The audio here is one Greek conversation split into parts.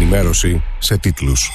ενημέρωση σε τίτλους.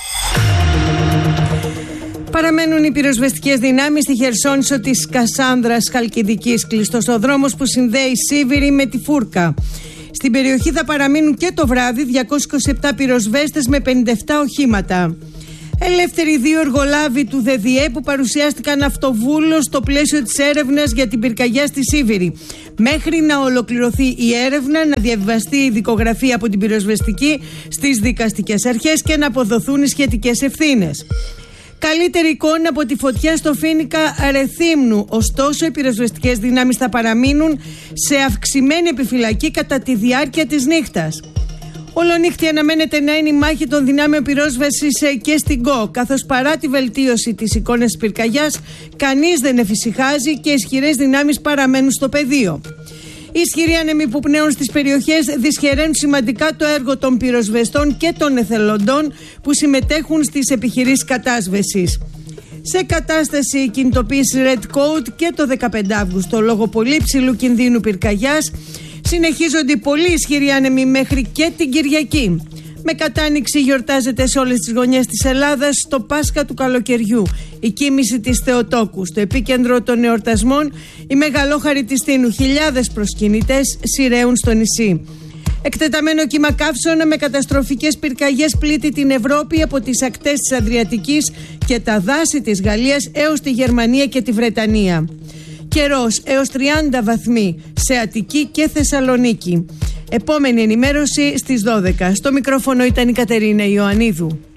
Παραμένουν οι πυροσβεστικές δυνάμεις στη Χερσόνησο της Κασάνδρας Χαλκιδικής. Κλειστός ο δρόμος που συνδέει Σίβηρη με τη Φούρκα. Στην περιοχή θα παραμείνουν και το βράδυ 227 πυροσβέστες με 57 οχήματα. Ελεύθεροι 2 εργολάβοι του ΔΔΕ που παρουσιάστηκαν αυτοβούλος στο πλαίσιο της έρευνας για την πυρκαγιά στη Σίβηρη. Μέχρι να ολοκληρωθεί η έρευνα, να διαβιβαστεί η δικογραφία από την πυροσβεστική στις δικαστικές αρχές και να αποδοθούν οι σχετικές ευθύνες. Καλύτερη εικόνα από τη φωτιά στο Φοίνικα Ρεθύμνου. Ωστόσο, οι πυροσβεστικές δυνάμεις θα παραμείνουν σε αυξημένη επιφυλακή κατά τη διάρκεια της νύχτας. Ολονύχτη αναμένεται να είναι η μάχη των δυνάμεων πυρόσβεσης και στην ΚΟ, καθώς παρά τη βελτίωση της εικόνας της πυρκαγιάς, κανείς δεν εφησυχάζει και ισχυρές δυνάμεις παραμένουν στο πεδίο. Οι ισχυροί άνεμοι που πνέουν στις περιοχές δυσχεραίνουν σημαντικά το έργο των πυροσβεστών και των εθελοντών που συμμετέχουν στις επιχειρήσεις κατάσβεσης. Σε κατάσταση κινητοποίηση Red Code και το 15 Αύγουστο, λόγω πολύ ψηλού κινδύνου πυρκαγιάς, συνεχίζονται οι πολύ ισχυροί άνεμοι μέχρι και την Κυριακή. Με κατάνοιξη γιορτάζεται σε όλες τις γωνιές της Ελλάδας το Πάσχα του καλοκαιριού, η κοίμηση της Θεοτόκου. Στο επίκεντρο των εορτασμών, η Μεγαλόχαρη της Τίνου. Χιλιάδες προσκυνητές σειραίουν στο νησί. Εκτεταμένο κύμα καύσωνα με καταστροφικές πυρκαγιές πλήττει την Ευρώπη από τις ακτές της Αδριατικής και τα δάση της Γαλλίας έως τη Γερμανία και τη Βρετανία. Καιρός έως 30 βαθμοί σε Αττική και Θεσσαλονίκη. Επόμενη ενημέρωση στις 12. Στο μικρόφωνο ήταν η Κατερίνα Ιωαννίδου.